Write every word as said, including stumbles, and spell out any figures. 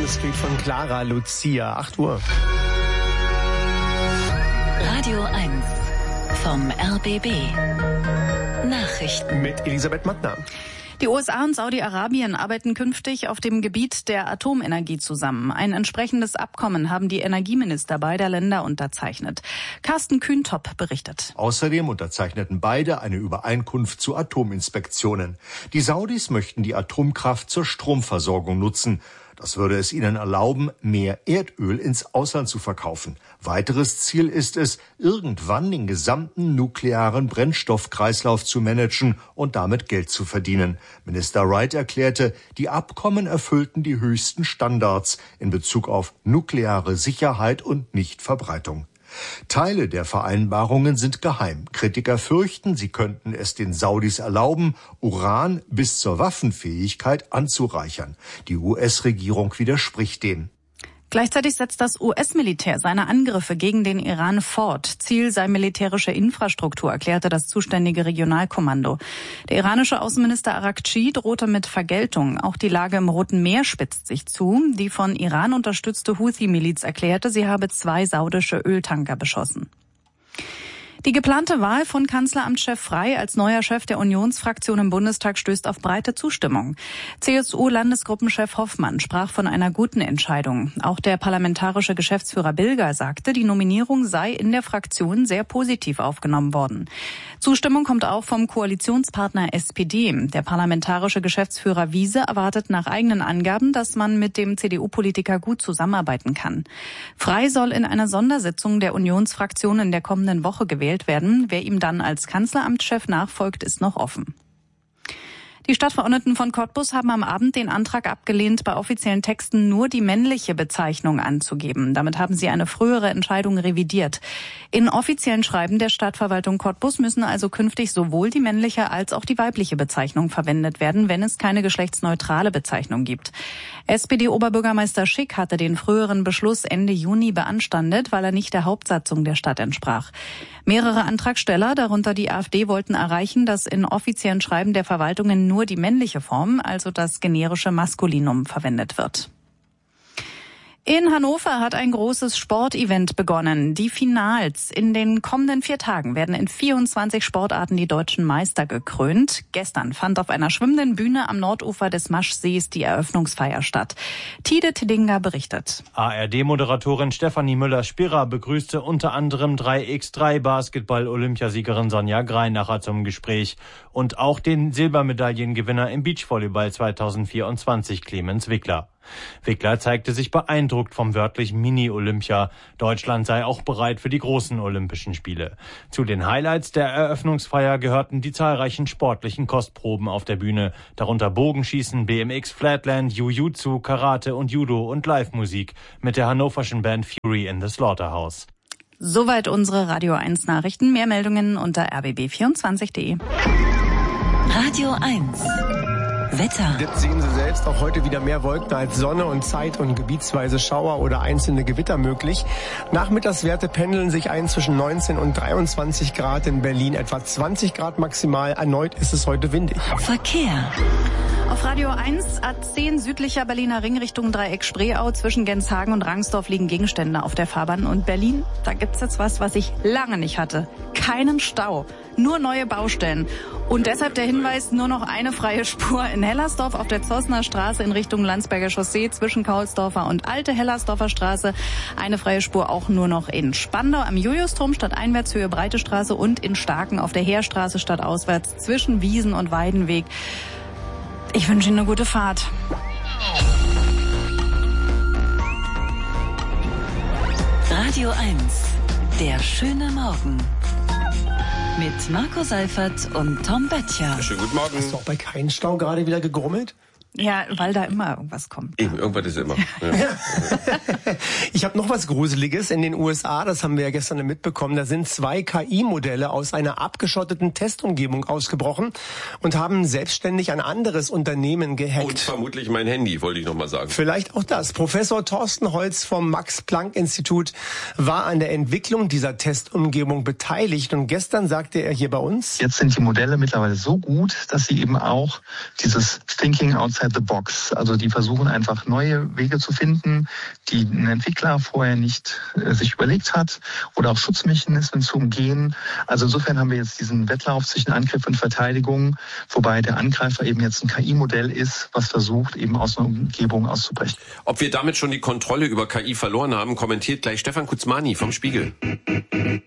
the Street von Clara Lucia. acht Uhr. Radio eins vom R B B. Nachrichten Mit Elisabeth Mattner. Die U S A und Saudi-Arabien arbeiten künftig auf dem Gebiet der Atomenergie zusammen. Ein entsprechendes Abkommen haben die Energieminister beider Länder unterzeichnet. Carsten Kühntop berichtet. Außerdem unterzeichneten beide eine Übereinkunft zu Atominspektionen. Die Saudis möchten die Atomkraft zur Stromversorgung nutzen. Das würde es ihnen erlauben, mehr Erdöl ins Ausland zu verkaufen. Weiteres Ziel ist es, irgendwann den gesamten nuklearen Brennstoffkreislauf zu managen und damit Geld zu verdienen. Minister Wright erklärte, die Abkommen erfüllten die höchsten Standards in Bezug auf nukleare Sicherheit und Nichtverbreitung. Teile der Vereinbarungen sind geheim. Kritiker fürchten, sie könnten es den Saudis erlauben, Uran bis zur Waffenfähigkeit anzureichern. Die U S-Regierung widerspricht dem. Gleichzeitig setzt das U S-Militär seine Angriffe gegen den Iran fort. Ziel sei militärische Infrastruktur, erklärte das zuständige Regionalkommando. Der iranische Außenminister Araghchi drohte mit Vergeltung. Auch die Lage im Roten Meer spitzt sich zu. Die von Iran unterstützte Houthi-Miliz erklärte, sie habe zwei saudische Öltanker beschossen. Die geplante Wahl von Kanzleramtschef Frey als neuer Chef der Unionsfraktion im Bundestag stößt auf breite Zustimmung. C S U-Landesgruppenchef Hoffmann sprach von einer guten Entscheidung. Auch der parlamentarische Geschäftsführer Bilger sagte, die Nominierung sei in der Fraktion sehr positiv aufgenommen worden. Zustimmung kommt auch vom Koalitionspartner S P D. Der parlamentarische Geschäftsführer Wiese erwartet nach eigenen Angaben, dass man mit dem C D U-Politiker gut zusammenarbeiten kann. Frey soll in einer Sondersitzung der Unionsfraktion in der kommenden Woche gewählt werden. Wer ihm dann als Kanzleramtschef nachfolgt, ist noch offen. Die Stadtverordneten von Cottbus haben am Abend den Antrag abgelehnt, bei offiziellen Texten nur die männliche Bezeichnung anzugeben. Damit haben sie eine frühere Entscheidung revidiert. In offiziellen Schreiben der Stadtverwaltung Cottbus müssen also künftig sowohl die männliche als auch die weibliche Bezeichnung verwendet werden, wenn es keine geschlechtsneutrale Bezeichnung gibt. S P D-Oberbürgermeister Schick hatte den früheren Beschluss Ende Juni beanstandet, weil er nicht der Hauptsatzung der Stadt entsprach. Mehrere Antragsteller, darunter die AfD, wollten erreichen, dass in offiziellen Schreiben der Verwaltungen nur die männliche Form, also das generische Maskulinum, verwendet wird. In Hannover hat ein großes Sportevent begonnen. Die Finals. In den kommenden vier Tagen werden in vierundzwanzig Sportarten die deutschen Meister gekrönt. Gestern fand auf einer schwimmenden Bühne am Nordufer des Maschsees die Eröffnungsfeier statt. Tide Tiddinger berichtet. A R D-Moderatorin Stefanie Müller-Spira begrüßte unter anderem drei mal drei Basketball-Olympiasiegerin Sonja Greinacher zum Gespräch und auch den Silbermedaillengewinner im Beachvolleyball zweitausendvierundzwanzig, Clemens Wickler. Wickler zeigte sich beeindruckt vom wörtlich Mini-Olympia. Deutschland sei auch bereit für die großen Olympischen Spiele. Zu den Highlights der Eröffnungsfeier gehörten die zahlreichen sportlichen Kostproben auf der Bühne, darunter Bogenschießen, B M X, Flatland, Jiu-Jitsu, Karate und Judo und Live-Musik mit der hannoverschen Band Fury in the Slaughterhouse. Soweit unsere Radio eins Nachrichten. Mehr Meldungen unter r b b vierundzwanzig punkt de. Radio eins Wetter. Jetzt sehen Sie selbst, auch heute wieder mehr Wolken als Sonne und zeit- und gebietsweise Schauer oder einzelne Gewitter möglich. Nachmittagswerte pendeln sich ein zwischen neunzehn und dreiundzwanzig Grad in Berlin, etwa zwanzig Grad maximal. Erneut ist es heute windig. Verkehr. Auf Radio eins, A zehn südlicher Berliner Ring Richtung Dreieck Spreeau. Zwischen Genshagen und Rangsdorf liegen Gegenstände auf der Fahrbahn. Und Berlin, da gibt's jetzt was, was ich lange nicht hatte. Keinen Stau, nur neue Baustellen. Und deshalb der Hinweis, nur noch eine freie Spur in Hellersdorf auf der Zossner Straße in Richtung Landsberger Chaussee zwischen Kaulsdorfer und Alte Hellersdorfer Straße. Eine freie Spur auch nur noch in Spandau am Juliusturm stadteinwärts Höhe Breite Straße und in Starken auf der Heerstraße stadtauswärts zwischen Wiesen und Weidenweg. Ich wünsche Ihnen eine gute Fahrt. Radio eins, der schöne Morgen. Mit Marco Seifert und Tom Böttcher. Schönen guten Morgen. Hast du auch bei keinem Stau gerade wieder gegrummelt? Ja, weil da immer irgendwas kommt. Eben, irgendwas ist immer. Ja. Ich habe noch was Gruseliges in den U S A, das haben wir ja gestern mitbekommen. Da sind zwei K I-Modelle aus einer abgeschotteten Testumgebung ausgebrochen und haben selbstständig ein anderes Unternehmen gehackt. Und vermutlich mein Handy, wollte ich noch mal sagen. Vielleicht auch das. Professor Thorsten Holz vom Max-Planck-Institut war an der Entwicklung dieser Testumgebung beteiligt und gestern sagte er hier bei uns: Jetzt sind die Modelle mittlerweile so gut, dass sie eben auch dieses Thinking outside outside the box. Also die versuchen einfach neue Wege zu finden, die ein Entwickler vorher nicht äh, sich überlegt hat oder auch Schutzmechanismen zu umgehen. Also insofern haben wir jetzt diesen Wettlauf zwischen Angriff und Verteidigung, wobei der Angreifer eben jetzt ein K I-Modell ist, was versucht, eben aus einer Umgebung auszubrechen. Ob wir damit schon die Kontrolle über K I verloren haben, kommentiert gleich Stefan Kuzmani vom Spiegel.